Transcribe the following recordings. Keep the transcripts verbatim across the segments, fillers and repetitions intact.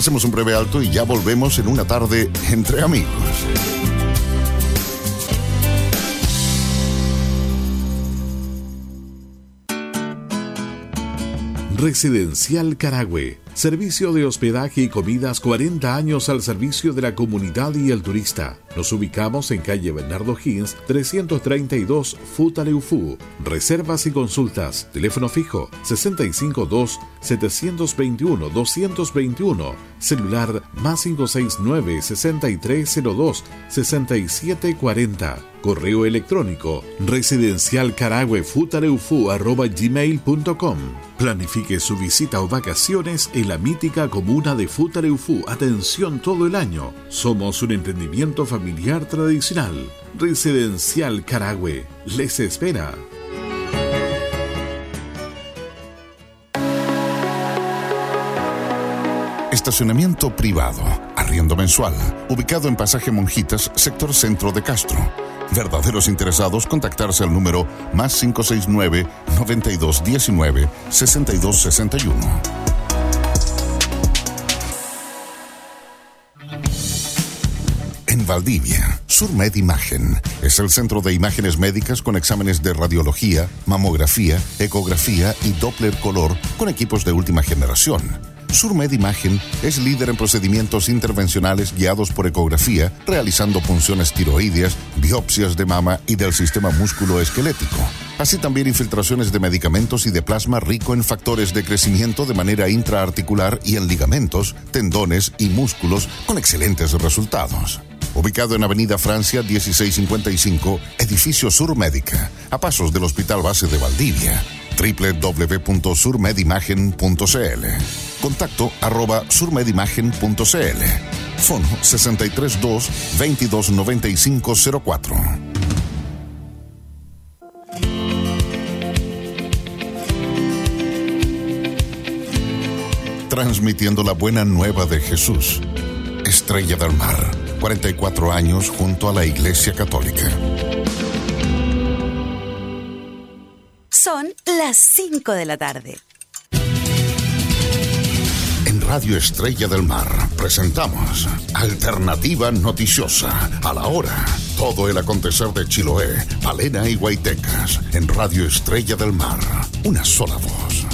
Hacemos un breve alto y ya volvemos en una tarde entre amigos. Residencial Carahue. Servicio de hospedaje y comidas, cuarenta años al servicio de la comunidad y el turista. Nos ubicamos en calle Bernardo Higgins, trescientos treinta y dos, Futaleufú. Reservas y consultas. Teléfono fijo sesenta y cinco dos, setecientos veintiuno, doscientos veintiuno. Celular más cinco seis nueve, sesenta y tres cero dos, sesenta y siete cuarenta. Correo electrónico residencialcarahuefutaleufú arroba gmail punto com. Planifique su visita o vacaciones en la mítica comuna de Futaleufú. Atención todo el año. Somos un emprendimiento familiar tradicional. Residencial Carahue les espera. Estacionamiento privado, arriendo mensual, ubicado en Pasaje Monjitas, sector centro de Castro. Verdaderos interesados, contactarse al número más cinco seis nueve, noventa y dos diecinueve, sesenta y dos sesenta y uno. En Valdivia, Surmed Imagen es el centro de imágenes médicas con exámenes de radiología, mamografía, ecografía y Doppler color con equipos de última generación. Surmed Imagen es líder en procedimientos intervencionales guiados por ecografía, realizando punciones tiroideas, biopsias de mama y del sistema músculo-esquelético. Así también infiltraciones de medicamentos y de plasma rico en factores de crecimiento de manera intraarticular y en ligamentos, tendones y músculos con excelentes resultados. Ubicado en Avenida Francia dieciséis cincuenta y cinco, Edificio Surmédica, a pasos del Hospital Base de Valdivia. doble u doble u doble u punto surmedimagen punto c l. Contacto arroba surmedimagen punto c l. Fono sesenta y tres dos, veintidós noventa y cinco cero cuatro. Transmitiendo la buena nueva de Jesús. Estrella del Mar, cuarenta y cuatro años junto a la Iglesia Católica. Son las cinco de la tarde. En Radio Estrella del Mar presentamos Alternativa Noticiosa. A la hora, todo el acontecer de Chiloé, Palena y Guaitecas. En Radio Estrella del Mar, una sola voz.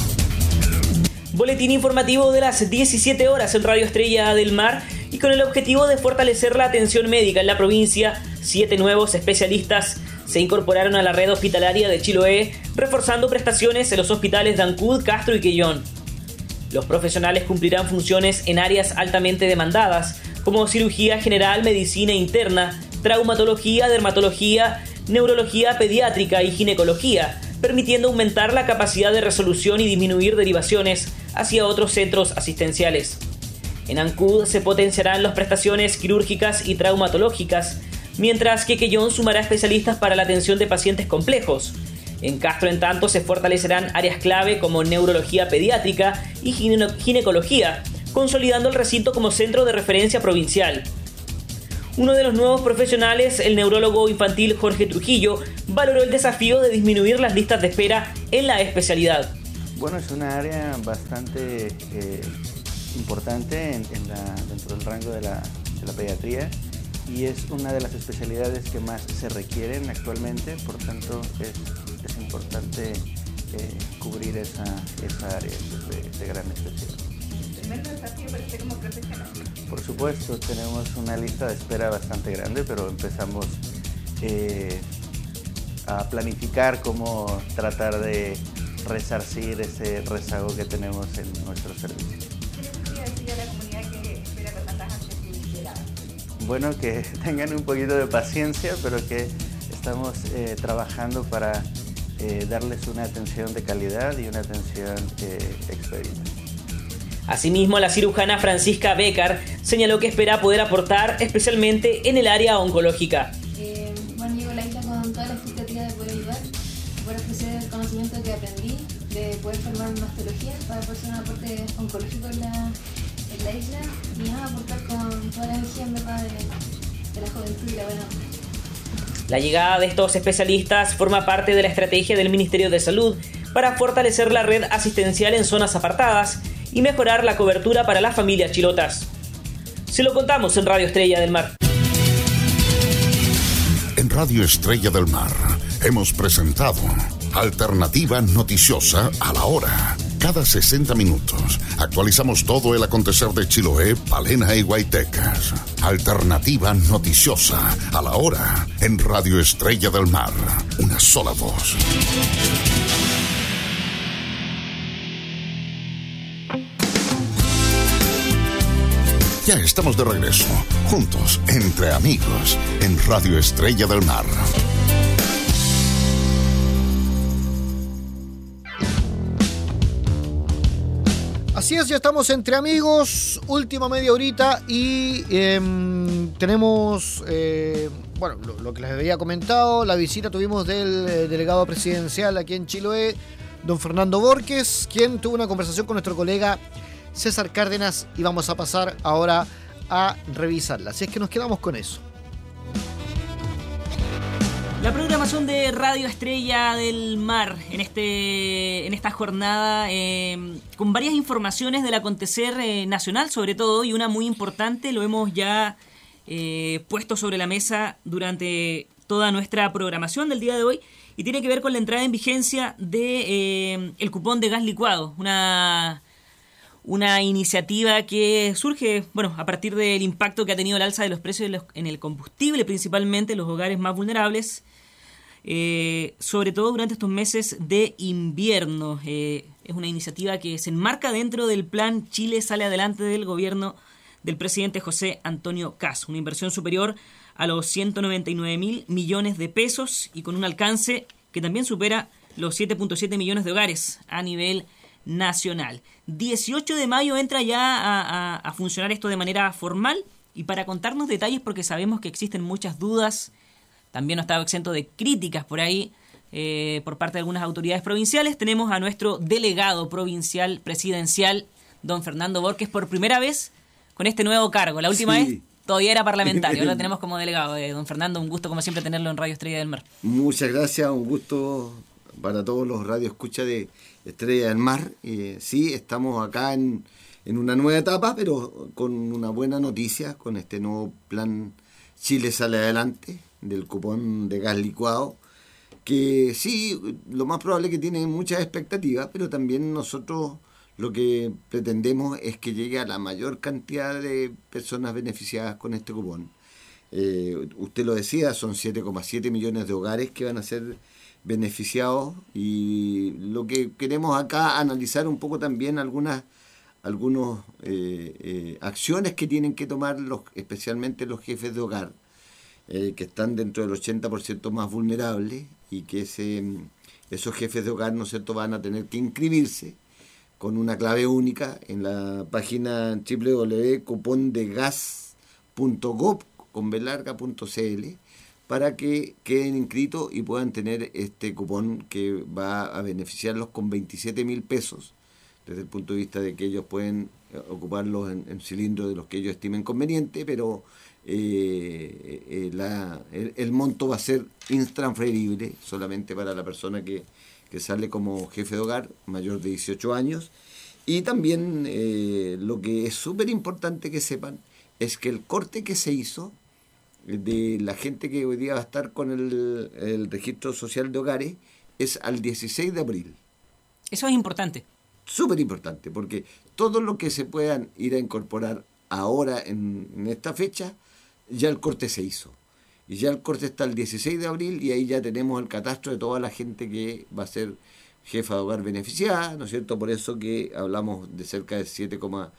Boletín informativo de las diecisiete horas en Radio Estrella del Mar, y con el objetivo de fortalecer la atención médica en la provincia, siete nuevos especialistas se incorporaron a la red hospitalaria de Chiloé, reforzando prestaciones en los hospitales de Ancud, Castro y Quellón. Los profesionales cumplirán funciones en áreas altamente demandadas, como cirugía general, medicina interna, traumatología, dermatología, neurología pediátrica y ginecología, permitiendo aumentar la capacidad de resolución y disminuir derivaciones hacia otros centros asistenciales. En Ancud se potenciarán las prestaciones quirúrgicas y traumatológicas, mientras que Quellón sumará especialistas para la atención de pacientes complejos. En Castro, en tanto, se fortalecerán áreas clave como neurología pediátrica y gine- ginecología, consolidando el recinto como centro de referencia provincial. Uno de los nuevos profesionales, el neurólogo infantil Jorge Trujillo, valoró el desafío de disminuir las listas de espera en la especialidad. Bueno, es una área bastante eh, importante en, en la, dentro del rango de la, de la pediatría, y es una de las especialidades que más se requieren actualmente, por tanto es, es importante eh, cubrir esa, esa área de, de gran especialidad. ¿El desafío para usted como profesional? Por supuesto, tenemos una lista de espera bastante grande, pero empezamos eh, a planificar cómo tratar de resarcir ese rezago que tenemos en nuestros servicios. ¿Qué le gustaría decir a la comunidad que espera con tantas ansiedades? Bueno, que tengan un poquito de paciencia, pero que estamos eh, trabajando para eh, darles una atención de calidad y una atención eh, expedita. Asimismo, la cirujana Francisca Becar señaló que espera poder aportar especialmente en el área oncológica. Eh, bueno, llego a la isla con toda la expectativa de poder ayudar, de poder ofrecer el conocimiento que aprendí, de poder formar mastología para poder hacer un aporte oncológico en la, en la isla y nada, aportar con toda la energía en verdad de, de la juventud y la buena. La llegada de estos especialistas forma parte de la estrategia del Ministerio de Salud para fortalecer la red asistencial en zonas apartadas y mejorar la cobertura para las familias chilotas. Se lo contamos en Radio Estrella del Mar. En Radio Estrella del Mar hemos presentado Alternativa Noticiosa a la Hora. Cada sesenta minutos actualizamos todo el acontecer de Chiloé, Palena y Guaytecas. Alternativa Noticiosa a la Hora en Radio Estrella del Mar. Una sola voz. Ya estamos de regreso, juntos, entre amigos, en Radio Estrella del Mar. Así es, ya estamos entre amigos, última media horita y eh, tenemos, eh, bueno, lo, lo que les había comentado, la visita tuvimos del eh, delegado presidencial aquí en Chiloé, don Fernando Borges, quien tuvo una conversación con nuestro colega César Cárdenas y vamos a pasar ahora a revisarla. Así es que nos quedamos con eso. La programación de Radio Estrella del Mar en este en esta jornada eh, con varias informaciones del acontecer eh, nacional sobre todo, y una muy importante, lo hemos ya eh, puesto sobre la mesa durante toda nuestra programación del día de hoy, y tiene que ver con la entrada en vigencia de eh, el cupón de gas licuado, una una iniciativa que surge, bueno, a partir del impacto que ha tenido el alza de los precios de los, en el combustible, principalmente en los hogares más vulnerables, eh, sobre todo durante estos meses de invierno. Eh, es una iniciativa que se enmarca dentro del plan Chile Sale Adelante del gobierno del presidente José Antonio Kast, una inversión superior a los ciento noventa y nueve mil millones de pesos y con un alcance que también supera los siete punto siete millones de hogares a nivel nacional. dieciocho de mayo entra ya a, a, a funcionar esto de manera formal, y para contarnos detalles, porque sabemos que existen muchas dudas, también no estaba exento de críticas por ahí eh, por parte de algunas autoridades provinciales, tenemos a nuestro delegado provincial presidencial, don Fernando Borges, por primera vez con este nuevo cargo. La última sí. vez todavía era parlamentario, ahora lo tenemos como delegado. Eh, don Fernando, un gusto como siempre tenerlo en Radio Estrella del Mar. Muchas gracias, un gusto para todos los radioescuchas de Estrella del Mar. Eh, sí, estamos acá en, en una nueva etapa, pero con una buena noticia, con este nuevo plan Chile Sale Adelante, del cupón de gas licuado, que sí, lo más probable es que tiene muchas expectativas, pero también nosotros lo que pretendemos es que llegue a la mayor cantidad de personas beneficiadas con este cupón. Eh, usted lo decía, son siete coma siete millones de hogares que van a ser beneficiados, y lo que queremos acá analizar un poco también algunas algunos eh, eh, acciones que tienen que tomar los, especialmente los jefes de hogar, eh, que están dentro del ochenta por ciento más vulnerables, y que ese, esos jefes de hogar, ¿no es cierto?, van a tener que inscribirse con una clave única en la página doble u doble u doble u punto cupón de gas punto gob con b larga punto c l, para que queden inscritos y puedan tener este cupón que va a beneficiarlos con veintisiete mil pesos, desde el punto de vista de que ellos pueden ocuparlos en, en cilindros de los que ellos estimen conveniente, pero eh, eh, la, el, el monto va a ser intransferible solamente para la persona que, que sale como jefe de hogar mayor de dieciocho años. Y también eh, lo que es súper importante que sepan es que el corte que se hizo de la gente que hoy día va a estar con el, el registro social de hogares es al dieciséis de abril. Eso es importante. Súper importante, porque todo lo que se puedan ir a incorporar ahora en, en esta fecha, ya el corte se hizo. Y ya el corte está el dieciséis de abril, y ahí ya tenemos el catastro de toda la gente que va a ser jefa de hogar beneficiada, ¿no es cierto? Por eso que hablamos de cerca de siete coma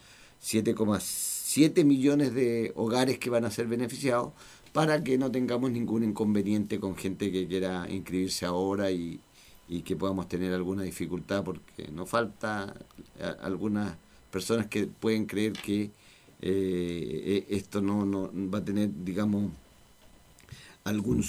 siete millones de hogares que van a ser beneficiados, para que no tengamos ningún inconveniente con gente que quiera inscribirse ahora y, y que podamos tener alguna dificultad, porque nos falta a, algunas personas que pueden creer que eh, esto no, no va a tener, digamos, algún sub,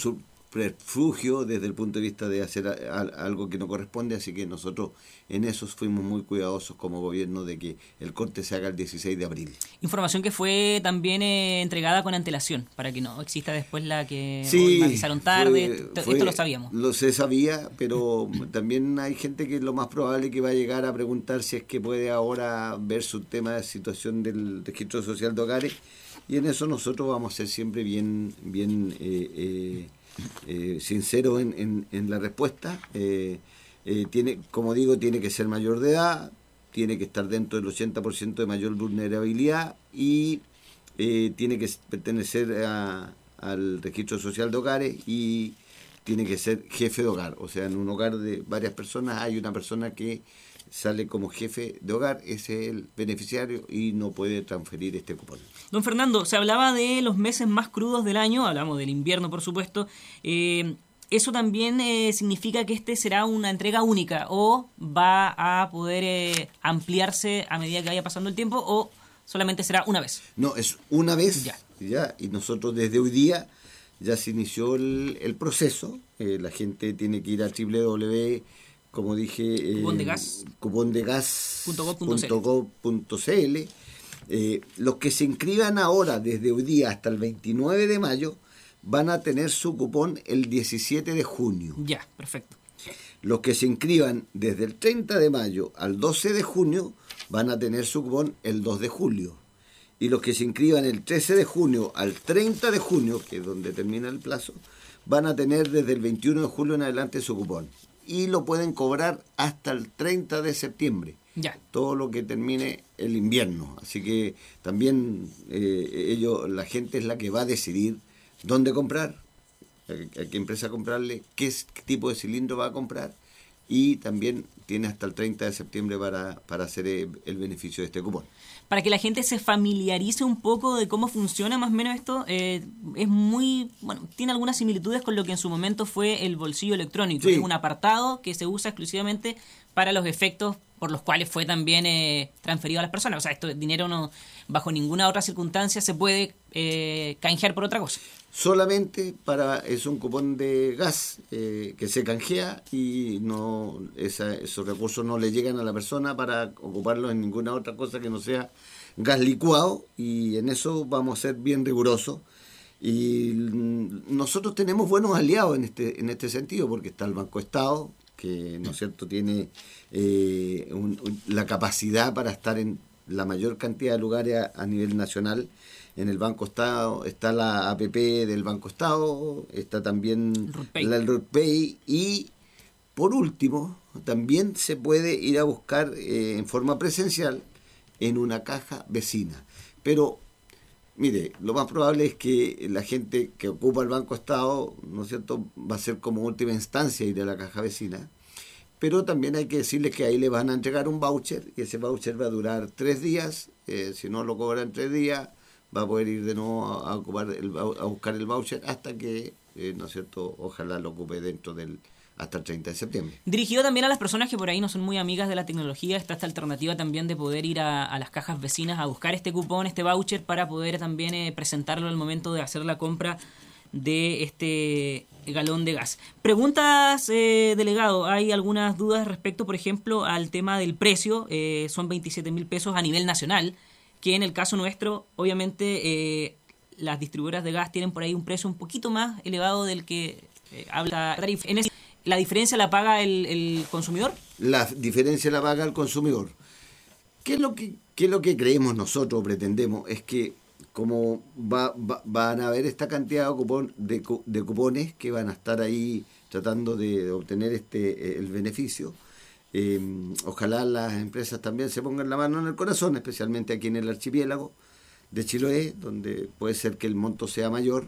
refugio desde el punto de vista de hacer a, a, algo que no corresponde, así que nosotros en eso fuimos muy cuidadosos como gobierno de que el corte se haga el dieciséis de abril. Información que fue también eh, entregada con antelación, para que no exista después la que sí, me avisaron tarde, fue, esto, fue, esto lo sabíamos. Lo se sabía, pero también hay gente que lo más probable que va a llegar a preguntar si es que puede ahora ver su tema de situación del registro social de hogares, y en eso nosotros vamos a ser siempre bien, bien eh, eh, Eh, sincero en, en, en la respuesta. eh, eh, tiene, como digo, tiene que ser mayor de edad, tiene que estar dentro del ochenta por ciento de mayor vulnerabilidad y eh, tiene que pertenecer a, al registro social de hogares y tiene que ser jefe de hogar. O sea, en un hogar de varias personas hay una persona que sale como jefe de hogar, ese es el beneficiario y no puede transferir este cupón. Don Fernando, se hablaba de los meses más crudos del año, hablamos del invierno por supuesto, eh, ¿eso también eh, significa que este será una entrega única o va a poder eh, ampliarse a medida que vaya pasando el tiempo o solamente será una vez? No, es una vez ya, ya y nosotros desde hoy día ya se inició el, el proceso, eh, la gente tiene que ir a doble u doble u doble u como dije, eh, cupón de gas cupón de gas punto gov punto c l. Eh, los que se inscriban ahora desde hoy día hasta el veintinueve de mayo van a tener su cupón el diecisiete de junio. Ya, perfecto. Los que se inscriban desde el treinta de mayo al doce de junio van a tener su cupón el dos de julio. Y los que se inscriban el trece de junio al treinta de junio, que es donde termina el plazo, van a tener desde el veintiuno de julio en adelante su cupón. Y lo pueden cobrar hasta el treinta de septiembre. Ya. Todo lo que termine el invierno. Así que también eh, ellos, la gente es la que va a decidir dónde comprar, a, a qué empresa comprarle, qué, qué tipo de cilindro va a comprar. Y también tiene hasta el treinta de septiembre para, para hacer el, el beneficio de este cupón. Para que la gente se familiarice un poco de cómo funciona más o menos esto, eh, es muy, bueno, tiene algunas similitudes con lo que en su momento fue el bolsillo electrónico. Sí. Es un apartado que se usa exclusivamente para los efectos por los cuales fue también eh, transferido a las personas. O sea, esto dinero no, bajo ninguna otra circunstancia se puede eh, canjear por otra cosa. Solamente para, es un cupón de gas eh, que se canjea y no esa, esos recursos no le llegan a la persona para ocuparlos en ninguna otra cosa que no sea gas licuado, y en eso vamos a ser bien rigurosos. Y nosotros tenemos buenos aliados en este en este sentido, porque está el Banco Estado, que no es cierto tiene eh, un, un, la capacidad para estar en la mayor cantidad de lugares a, a nivel nacional. En el Banco Estado está la A P P del Banco Estado, está también la, el RUTPay, y por último también se puede ir a buscar eh, en forma presencial en una caja vecina. Pero mire, lo más probable es que la gente que ocupa el Banco Estado, ¿no es cierto?, va a ser como última instancia ir a la caja vecina. Pero también hay que decirles que ahí le van a entregar un voucher, y ese voucher va a durar tres días. Eh, si no lo cobran tres días, va a poder ir de nuevo a, a, ocupar el, a buscar el voucher hasta que, eh, ¿no es cierto?, ojalá lo ocupe dentro del hasta el treinta de septiembre. Dirigido también a las personas que por ahí no son muy amigas de la tecnología, está esta alternativa también de poder ir a, a las cajas vecinas a buscar este cupón, este voucher, para poder también eh, presentarlo al momento de hacer la compra de este galón de gas. Preguntas, eh, delegado, hay algunas dudas respecto, por ejemplo, al tema del precio. Eh, son veintisiete mil pesos a nivel nacional, que en el caso nuestro, obviamente, eh, las distribuidoras de gas tienen por ahí un precio un poquito más elevado del que eh, habla Tarif. En ese, ¿la diferencia la paga el, el consumidor? La diferencia la paga el consumidor. ¿Qué es lo que, qué es lo que creemos nosotros, pretendemos? Es que como va, va, van a haber esta cantidad de, cupón, de, de cupones que van a estar ahí tratando de, de obtener este el beneficio, eh, ojalá las empresas también se pongan la mano en el corazón, especialmente aquí en el archipiélago de Chiloé, donde puede ser que el monto sea mayor,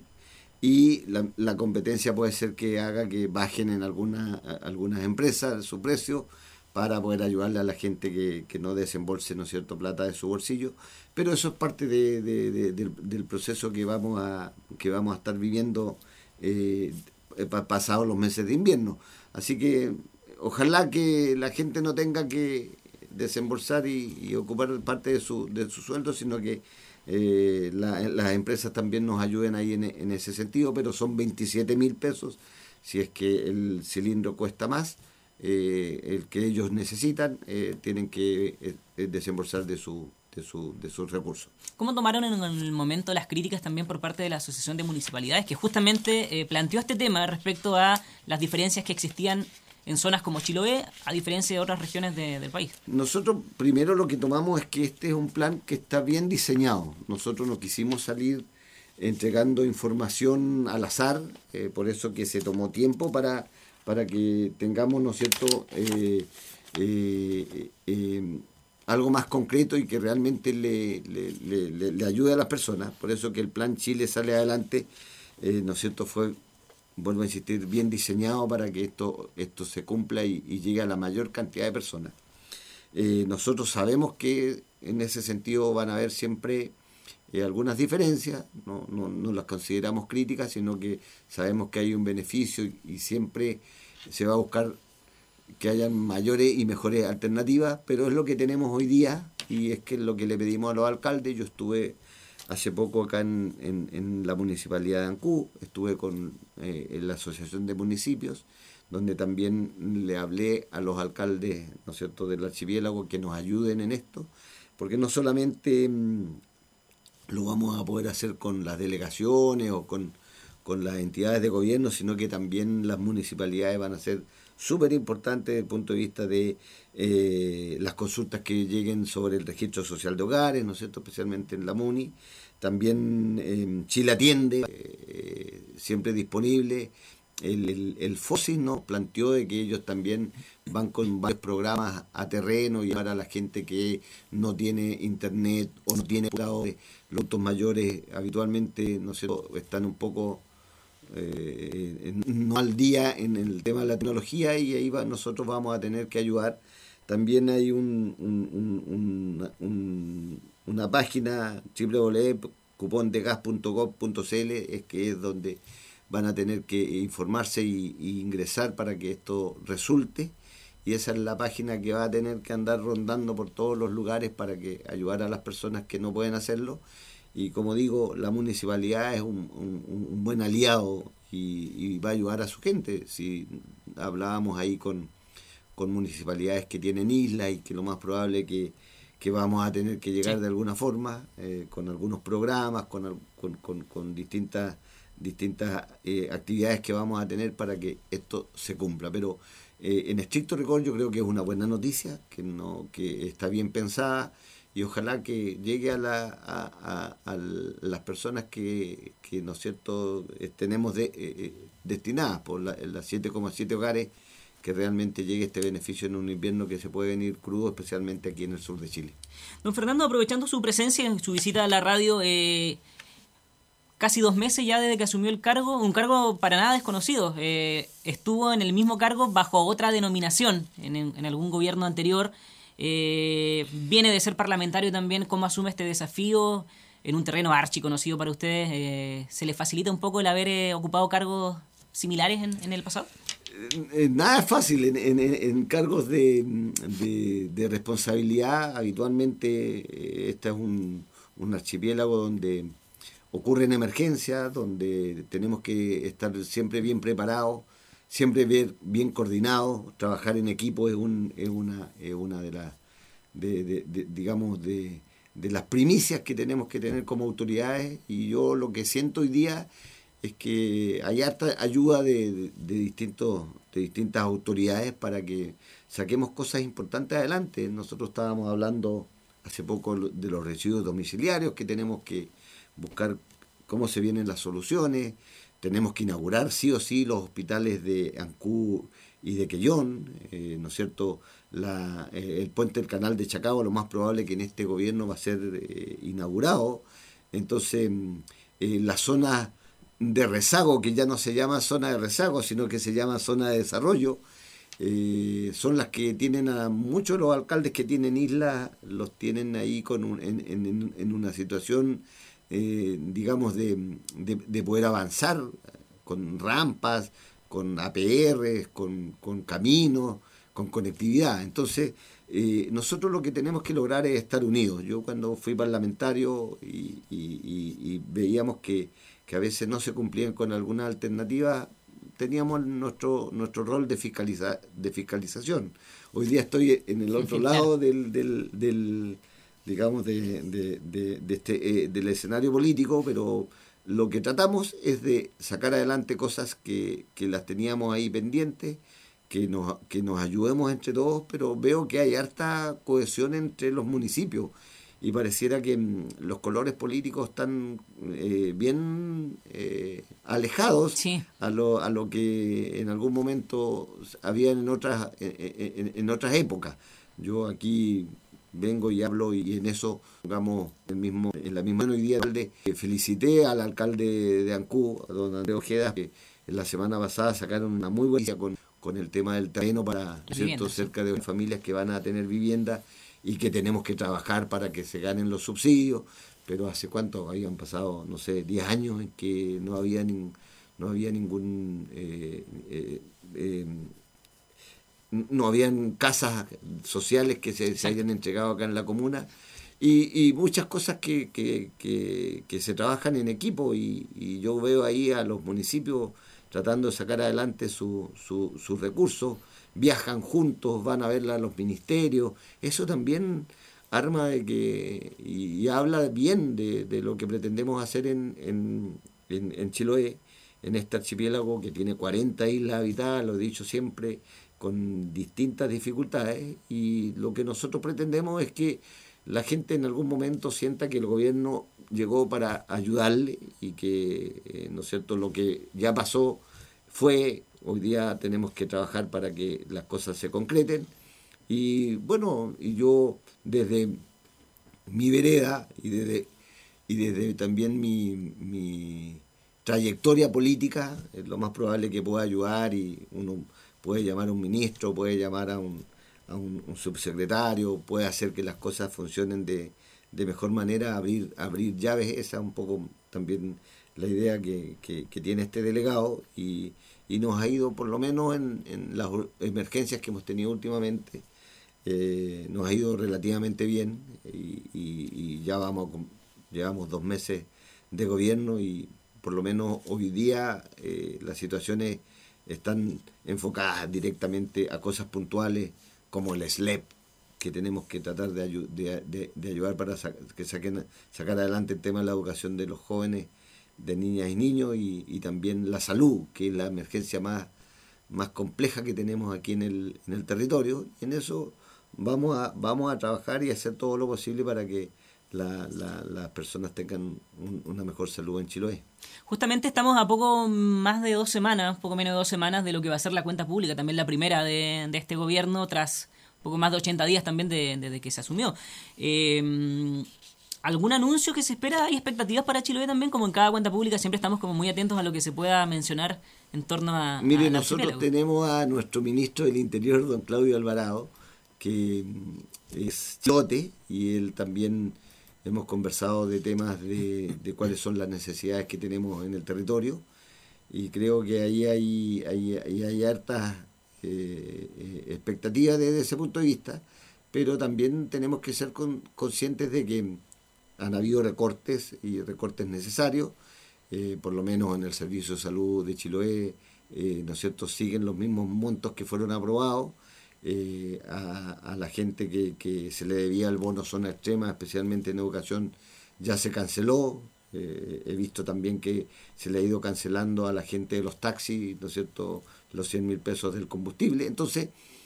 y la, la competencia puede ser que haga que bajen en algunas algunas empresas su precio para poder ayudarle a la gente que, que no desembolse, ¿no es cierto?, plata de su bolsillo. Pero eso es parte de, de, de, del, del proceso que vamos a que vamos a estar viviendo eh, pasados los meses de invierno. Así que ojalá que la gente no tenga que desembolsar y, y ocupar parte de su, de su sueldo, sino que eh, la, las empresas también nos ayuden ahí en, en ese sentido, pero son veintisiete mil pesos si es que el cilindro cuesta más, eh, el que ellos necesitan, eh, tienen que eh, desembolsar de su de su de sus recursos. ¿Cómo tomaron en el momento las críticas también por parte de la Asociación de Municipalidades, que justamente eh, planteó este tema respecto a las diferencias que existían en zonas como Chiloé, a diferencia de otras regiones de, del país? Nosotros primero lo que tomamos es que este es un plan que está bien diseñado. Nosotros no quisimos salir entregando información al azar, eh, por eso que se tomó tiempo para, para que tengamos, ¿no es cierto?, eh, eh, eh, algo más concreto y que realmente le, le, le, le ayude a las personas. Por eso que el Plan Chile Sale Adelante, eh, ¿no es cierto?, fue, vuelvo a insistir, bien diseñado para que esto, esto se cumpla y, y llegue a la mayor cantidad de personas. Eh, nosotros sabemos que en ese sentido van a haber siempre eh, algunas diferencias, no, no, no las consideramos críticas, sino que sabemos que hay un beneficio y, y siempre se va a buscar que hayan mayores y mejores alternativas, pero es lo que tenemos hoy día y es que es lo que le pedimos a los alcaldes. Yo estuve hace poco acá en, en, en la Municipalidad de Ancú, estuve con eh, en la Asociación de Municipios, donde también le hablé a los alcaldes, ¿no es cierto?, del archipiélago que nos ayuden en esto, porque no solamente mmm, lo vamos a poder hacer con las delegaciones o con, con las entidades de gobierno, sino que también las municipalidades van a ser súper importante desde el punto de vista de eh, las consultas que lleguen sobre el registro social de hogares, ¿no es cierto?, especialmente en la MUNI. También eh, Chile Atiende, eh, siempre disponible. El, el, el FOSIS nos planteó de que ellos también van con varios programas a terreno y llevar a la gente que no tiene internet o no tiene cuidado. Los adultos mayores habitualmente, ¿no es cierto?, están un poco Eh, no al día en el tema de la tecnología y ahí va, nosotros vamos a tener que ayudar. También hay un, un, un, un, una página doble u doble u doble u punto cupón de gas punto gov punto c l, es que es donde van a tener que informarse y, y ingresar para que esto resulte, y esa es la página que va a tener que andar rondando por todos los lugares para que ayudar a las personas que no pueden hacerlo. Y como digo, la municipalidad es un, un, un buen aliado y, y va a ayudar a su gente. Si hablábamos ahí con, con municipalidades que tienen islas y que lo más probable es que, que vamos a tener que llegar sí. de alguna forma, eh, con algunos programas, con, con, con, con distintas, distintas eh, actividades que vamos a tener para que esto se cumpla. Pero eh, en estricto rigor yo creo que es una buena noticia, que, no, que está bien pensada, y ojalá que llegue a, la, a, a, a las personas que, que ¿no es cierto?, tenemos de, eh, destinadas por la, las siete coma siete hogares, que realmente llegue este beneficio en un invierno que se puede venir crudo, especialmente aquí en el sur de Chile. Don Fernando, aprovechando su presencia en su visita a la radio, eh, casi dos meses ya desde que asumió el cargo, un cargo para nada desconocido. Eh, estuvo en el mismo cargo bajo otra denominación en, en algún gobierno anterior. Eh, viene de ser parlamentario también. ¿Cómo asume este desafío en un terreno archiconocido para ustedes? Eh, ¿Se les facilita un poco el haber eh, ocupado cargos similares en, en el pasado? Eh, nada es fácil en, en, en cargos de, de, de responsabilidad. Habitualmente eh, este es un, un archipiélago donde ocurren emergencias, donde tenemos que estar siempre bien preparados, siempre bien, bien coordinados. Trabajar en equipo es, un, es una, es una de las, de, de, de, digamos, de, de las primicias que tenemos que tener como autoridades. Y yo lo que siento hoy día es que hay harta ayuda de, de, de, distintos, de distintas autoridades para que saquemos cosas importantes adelante. Nosotros estábamos hablando hace poco de los residuos domiciliarios, que tenemos que buscar cómo se vienen las soluciones. Tenemos que inaugurar sí o sí los hospitales de Ancú y de Quellón, eh, ¿no es cierto? La, eh, el puente del canal de Chacao, lo más probable que en este gobierno va a ser eh, inaugurado. Entonces, eh, la zona de rezago, que ya no se llama zona de rezago, sino que se llama zona de desarrollo, eh, son las que tienen a muchos los alcaldes que tienen islas, los tienen ahí con un, en, en, en una situación, eh, digamos, de, de, de poder avanzar con rampas, con A P Rs, con, con caminos, con conectividad. Entonces, eh, nosotros lo que tenemos que lograr es estar unidos. Yo cuando fui parlamentario y, y, y, y veíamos que, que a veces no se cumplían con alguna alternativa, teníamos nuestro nuestro rol de fiscaliza, de fiscalización. Hoy día estoy en el otro lado del, del, del digamos de, de, de, de este eh, del escenario político, pero lo que tratamos es de sacar adelante cosas que, que las teníamos ahí pendientes, que nos que nos ayudemos entre todos, pero veo que hay harta cohesión entre los municipios y pareciera que mmm, los colores políticos están eh, bien eh, alejados sí. a lo a lo que en algún momento había en otras en, en, en otras épocas. Yo aquí vengo y hablo y en eso, digamos, el mismo, en la misma hoy día de, felicité al alcalde de Ancú, a don Andrés Ojeda, que en la semana pasada sacaron una muy buena con, con el tema del terreno para, ¿cierto?, cerca de familias que van a tener vivienda y que tenemos que trabajar para que se ganen los subsidios, pero hace cuánto habían pasado, no sé, diez años en que no había, ni, no había ningún... Eh, eh, eh, no habían casas sociales que se, se hayan entregado acá en la comuna y, y muchas cosas que, que, que, que se trabajan en equipo y, y yo veo ahí a los municipios tratando de sacar adelante sus su, su recursos, viajan juntos, van a verla a los ministerios, eso también arma de que y, y habla bien de, de lo que pretendemos hacer en, en, en, en Chiloé, en este archipiélago que tiene cuarenta islas habitadas, lo he dicho siempre, con distintas dificultades, y lo que nosotros pretendemos es que la gente en algún momento sienta que el gobierno llegó para ayudarle y que, eh, ¿no es cierto?, lo que ya pasó fue, hoy día tenemos que trabajar para que las cosas se concreten. Y bueno, y yo desde mi vereda y desde, y desde también mi, mi trayectoria política, es lo más probable que pueda ayudar y uno puede llamar a un ministro, puede llamar a un, a un, un subsecretario, puede hacer que las cosas funcionen de, de mejor manera, abrir abrir llaves. Esa es un poco también la idea que, que, que tiene este delegado y, y nos ha ido, por lo menos en, en las emergencias que hemos tenido últimamente, eh, nos ha ido relativamente bien y, y, y ya vamos llevamos dos meses de gobierno y por lo menos hoy día eh, las situaciones están enfocadas directamente a cosas puntuales como el S L E P, que tenemos que tratar de, ayu- de, de, de ayudar para sa- que saquen, sacar adelante el tema de la educación de los jóvenes, de niñas y niños, y, y también la salud, que es la emergencia más, más compleja que tenemos aquí en el, en el territorio. Y en eso vamos a, vamos a trabajar y hacer todo lo posible para que La, la, las personas tengan un, una mejor salud en Chiloé. Justamente estamos a poco más de dos semanas, poco menos de dos semanas de lo que va a ser la cuenta pública, también la primera de, de este gobierno, tras poco más de ochenta días también desde de, de que se asumió. Eh, ¿Algún anuncio que se espera? ¿Hay expectativas para Chiloé también? Como en cada cuenta pública siempre estamos como muy atentos a lo que se pueda mencionar en torno a... Mire, a nosotros tenemos a nuestro ministro del Interior, don Claudio Alvarado, que es chilote, y él también... Hemos conversado de temas de, de cuáles son las necesidades que tenemos en el territorio y creo que ahí hay, hay, hay, hay hartas eh, expectativas desde ese punto de vista, pero también tenemos que ser con, conscientes de que han habido recortes y recortes necesarios, eh, por lo menos en el Servicio de Salud de Chiloé, eh, ¿no es cierto?, siguen los mismos montos que fueron aprobados. Eh, a, a la gente que, que se le debía el bono zona extrema, especialmente en educación, ya se canceló. Eh, he visto también que se le ha ido cancelando a la gente de los taxis, ¿no es cierto?, los cien mil pesos del combustible. Entonces,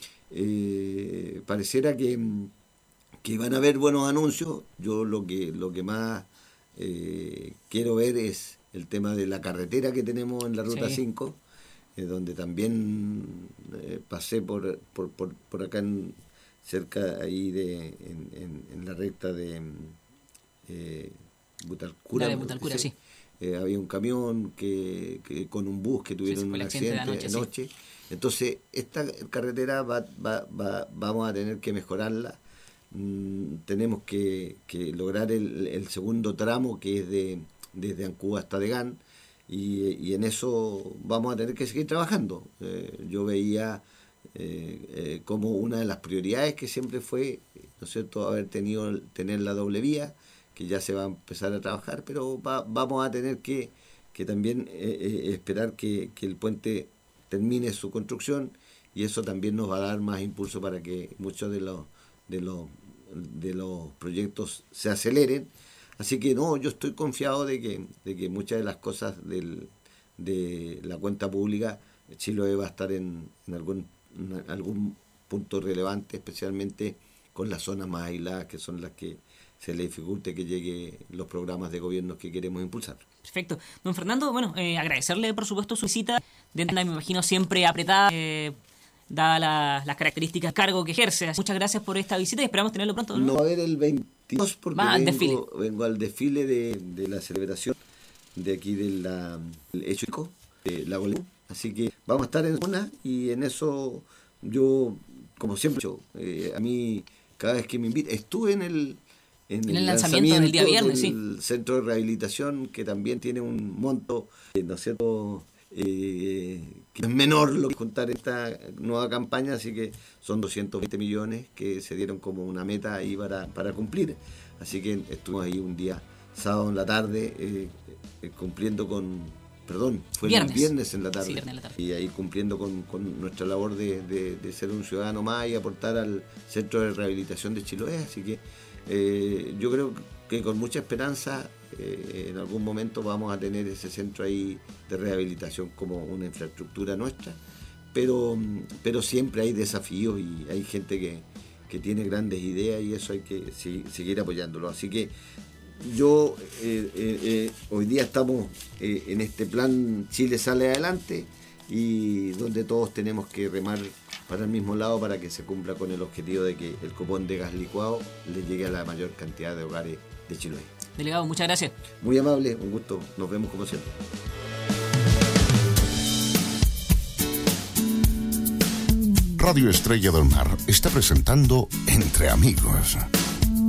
eh, pareciera que, que van a haber buenos anuncios. Yo lo que, lo que más eh, quiero ver es el tema de la carretera que tenemos en la Ruta sí. cinco, Eh, donde también eh, pasé por, por, por, por acá en, cerca ahí de en, en, en la recta de eh, Butalcura, de Butalcura sí. eh, había un camión que, que con un bus que tuvieron sí, un accidente anoche, anoche. Sí. Entonces esta carretera va, va, va, vamos a tener que mejorarla. Mm, tenemos que, que lograr el, el segundo tramo, que es de desde Ancú hasta Degán. Y, y en eso vamos a tener que seguir trabajando. Eh, yo veía eh, eh, como una de las prioridades que siempre fue, ¿no es cierto?, haber tenido tener la doble vía, que ya se va a empezar a trabajar, pero va, vamos a tener que, que también eh, eh, esperar que, que el puente termine su construcción, y eso también nos va a dar más impulso para que muchos de los de los de los proyectos se aceleren. Así que no, yo estoy confiado de que de que muchas de las cosas del, de la cuenta pública, Chiloé va a estar en, en algún en algún punto relevante, especialmente con las zonas más aisladas, que son las que se le dificulte que lleguen los programas de gobierno que queremos impulsar. Perfecto. Don Fernando, bueno, eh, agradecerle por supuesto su visita, de me imagino siempre apretada, eh, dadas la, las características del cargo que ejerce. Muchas gracias por esta visita y esperamos tenerlo pronto, ¿no? No va a haber el veintidós porque Va, vengo, vengo al desfile de, de la celebración de aquí del de hecho de la Golem. Así que vamos a estar en una, y en eso yo, como siempre, yo, eh, a mí cada vez que me invitan, estuve en el en, en el, el lanzamiento, lanzamiento del día viernes, del sí. centro de rehabilitación, que también tiene un monto, eh, ¿no es cierto?, Eh, que es menor lo que contar esta nueva campaña, así que son doscientos veinte millones que se dieron como una meta ahí para, para cumplir. Así que estuvimos ahí un día, sábado en la tarde, eh, eh, cumpliendo con, perdón, fue viernes. el viernes en la tarde, sí, viernes en la tarde. Y ahí cumpliendo con, con nuestra labor de, de, de ser un ciudadano más y aportar al Centro de Rehabilitación de Chiloé. Así que eh, yo creo que con mucha esperanza eh, en algún momento vamos a tener ese centro ahí de rehabilitación como una infraestructura nuestra, pero, pero siempre hay desafíos y hay gente que, que tiene grandes ideas, y eso hay que si, seguir apoyándolo. Así que yo eh, eh, eh, hoy día estamos eh, en este plan Chile sale adelante, y donde todos tenemos que remar para el mismo lado para que se cumpla con el objetivo de que el cupón de gas licuado le llegue a la mayor cantidad de hogares de Chiloé. Delegado, muchas gracias. Muy amable, un gusto. Nos vemos como siempre. Radio Estrella del Mar está presentando Entre Amigos.